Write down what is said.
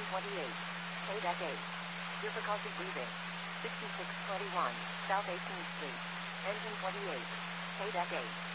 Engine 28. KDEC 8. Difficulty breathing. 6621, South 18th Street. Engine 28. KDEC 8.